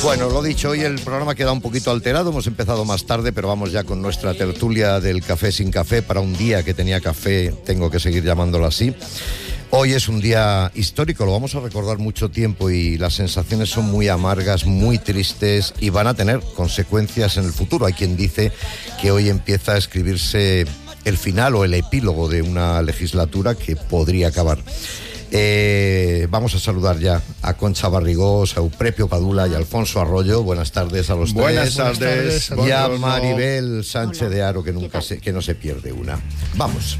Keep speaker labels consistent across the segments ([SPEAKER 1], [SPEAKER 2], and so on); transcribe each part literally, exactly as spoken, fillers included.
[SPEAKER 1] Bueno, lo dicho, hoy el programa queda un poquito alterado, hemos empezado más tarde, pero vamos ya con nuestra tertulia del café sin café. Para un día que tenía café, tengo que seguir llamándolo así. Hoy es un día histórico, lo vamos a recordar mucho tiempo y las sensaciones son muy amargas, muy tristes y van a tener consecuencias en el futuro. Hay quien dice que hoy empieza a escribirse el final o el epílogo de una legislatura que podría acabar. Eh, vamos a saludar ya a Concha Barrigós, a Euprepio Padula y a Alfonso Arroyo. Buenas tardes a los
[SPEAKER 2] Buenas
[SPEAKER 1] tres.
[SPEAKER 2] tardes.
[SPEAKER 1] Y a Maribel Sánchez de Haro, que nunca se, que no se pierde una. Vamos.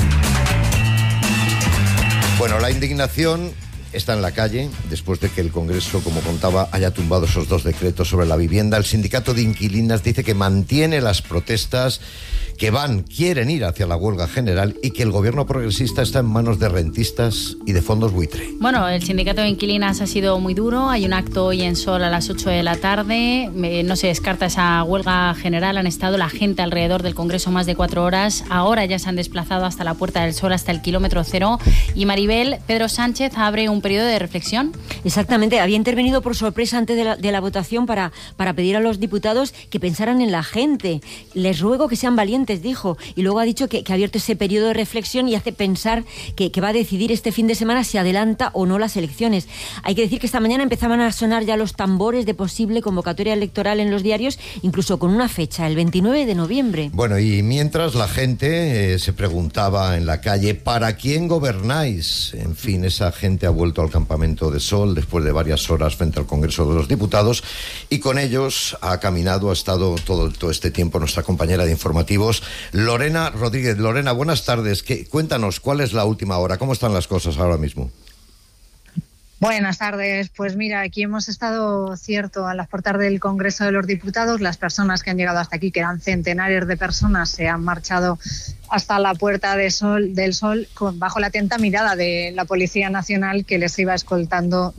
[SPEAKER 1] Bueno, la indignación está en la calle después de que el Congreso, como contaba, haya tumbado esos dos decretos sobre la vivienda. El sindicato de inquilinas dice que mantiene las protestas, que van, quieren ir hacia la huelga general y que el gobierno progresista está en manos de rentistas y de fondos buitre.
[SPEAKER 3] Bueno, el sindicato de inquilinas ha sido muy duro. Hay un acto hoy en Sol a las ocho de la tarde. No se descarta esa huelga general. Han estado la gente alrededor del Congreso más de cuatro horas. Ahora ya se han desplazado hasta la Puerta del Sol, hasta el kilómetro cero. Y Maribel, Pedro Sánchez abre un periodo de reflexión.
[SPEAKER 4] Exactamente. Había intervenido por sorpresa antes de la, de la votación para, para pedir a los diputados que pensaran en la gente. Les ruego que sean valientes, dijo, y luego ha dicho que, que ha abierto ese periodo de reflexión y hace pensar que, que va a decidir este fin de semana si adelanta o no las elecciones. Hay que decir que esta mañana empezaban a sonar ya los tambores de posible convocatoria electoral en los diarios, incluso con una fecha, el veintinueve de noviembre.
[SPEAKER 1] Bueno, y mientras la gente eh, se preguntaba en la calle, ¿para quién gobernáis? En fin, esa gente ha vuelto al campamento de Sol después de varias horas frente al Congreso de los Diputados y con ellos ha caminado, ha estado todo, todo este tiempo nuestra compañera de informativos, Lorena Rodríguez. Lorena, buenas tardes. ¿Qué, cuéntanos, ¿cuál es la última hora? ¿Cómo están las cosas ahora mismo?
[SPEAKER 5] Buenas tardes. Pues mira, aquí hemos estado, cierto, a las puertas del Congreso de los Diputados. Las personas que han llegado hasta aquí, que eran centenares de personas, se han marchado hasta la Puerta de Sol, del Sol con, bajo la atenta mirada de la Policía Nacional que les iba escoltando